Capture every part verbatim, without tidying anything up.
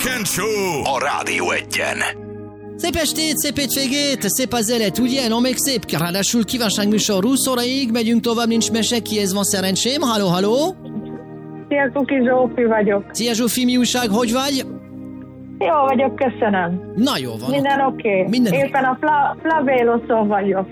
Weekend Show a Rádió Egyen. Szép estét, szép hétvégét, szép az élet, ugye? No, még szép. Ráadásul kívánságműsor húsz óraig, megyünk tovább, nincs mese, kihez van szerencsém. Halló, halló! Szia, Kuki Zsófi vagyok. Szia Zsófi, mi újság, hogy vagy? Jó vagyok, köszönöm. Na jó van. Minden oké. Okay. Minden Éppen a Fla- Flavéloszon vagyok.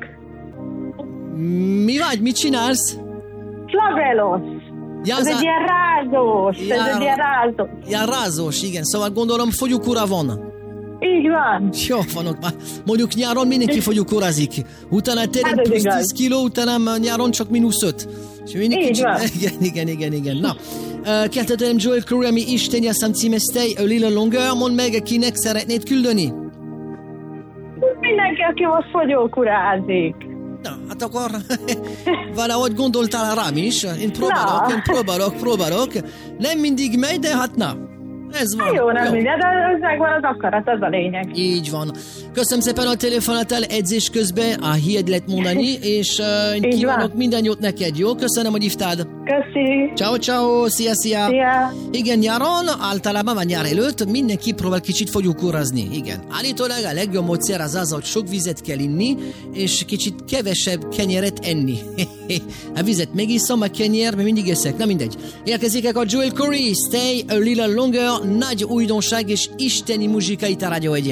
Mi vagy? Mit csinálsz? Flavélosz. Ja, ez az egy a- ilyen rázós. Ja, ez egy ilyen rázós. Ja, rázós, igen. Szóval gondolom fogyókúra van. Így van. Jó, vanok már. Mondjuk nyáron mindenki fogyókúrázik. Utána tényleg Hát ez plusz igaz. tíz kiló, utána nyáron csak mínusz öt. És mindenki Így van. Igen, igen, igen, igen. Na, uh, kezdhetem Joel Corey, ami Isten jaszám címe Stay a Little Longer. Mondd meg, kinek szeretnéd küldeni? Mindenki, aki most fogyókurázik. Na, hát akkor valahogy gondoltál rám is. Én próbálok, Na. én próbálok, próbálok. Nem mindig megy, de hát na. Ez van. Jó, nem minden, de ez megvan az akarat, az a lényeg. Így van. Köszönöm szépen a telefonátál edzés közben, a hied lehet mondani, és uh, én Így kívánok van. minden jót neked, jó? Köszönöm, hogy hívtál. Köszi. Ciao, ciao, szia, szia. Szia. Igen, nyáron, általában már nyár előtt mindenki próbál kicsit fogyókúrázni. Igen. Állítólag a legjobb módszer az az, hogy sok vizet kell inni, és kicsit kevesebb kenyeret enni. A vizet megiszom, a kenyer, mert mindig eszek. Na mindegy. Érkezik a Joel Corey, Stay a Little Longer, nagy újdonság és isteni muzsika itt a Rádió Egyen.